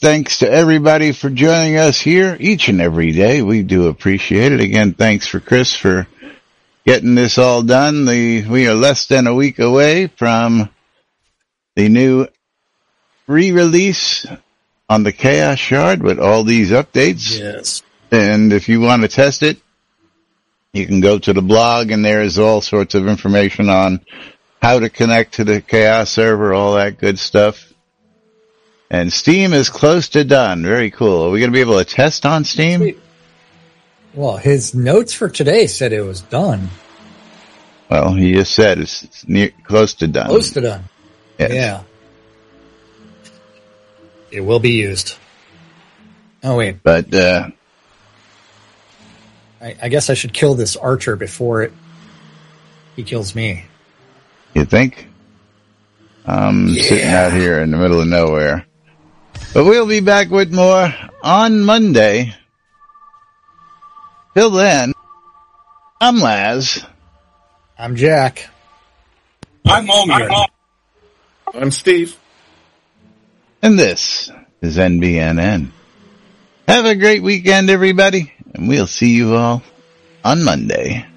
thanks to everybody for joining us here each and every day. We do appreciate it. Again, thanks for Chris for getting this all done. We are less than a week away from the new re-release on the Chaos Shard with all these updates. Yes. And if you want to test it, you can go to the blog, and there is all sorts of information on how to connect to the Chaos server, all that good stuff. And Steam is close to done. Very cool. Are we going to be able to test on Steam? Sweet. Well, his notes for today said it was done. Well, he just said it's close to done. Close to done. Yes. Yeah. It will be used. Oh, wait. But, I guess I should kill this archer before he kills me. You think? I'm sitting out here in the middle of nowhere. But we'll be back with more on Monday. Till then, I'm Laz. I'm Jack. I'm Omir. I'm Steve. And this is NBNN. Have a great weekend, everybody, and we'll see you all on Monday.